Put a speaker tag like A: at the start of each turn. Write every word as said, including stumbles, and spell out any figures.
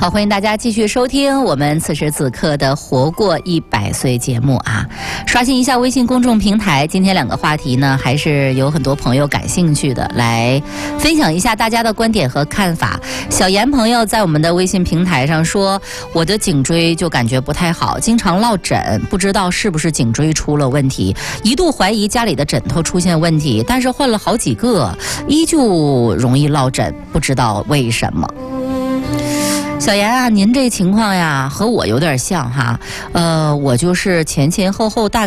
A: 好，欢迎大家继续收听我们此时此刻的活过一百岁节目啊！刷新一下微信公众平台，今天两个话题呢，还是有很多朋友感兴趣的，来分享一下大家的观点和看法。小严朋友在我们的微信平台上说，我的颈椎就感觉不太好，经常落枕，不知道是不是颈椎出了问题，一度怀疑家里的枕头出现问题，但是换了好几个，依旧容易落枕，不知道为什么。小严啊，您这情况呀和我有点像哈，呃，我就是前前后后大